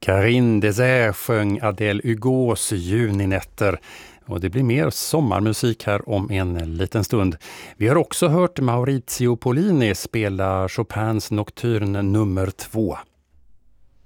Karine Désert sjöng Adele Hugos Juninätter. Och det blir mer sommarmusik här om en liten stund. Vi har också hört Maurizio Pollini spela Chopins Nocturne nummer 2.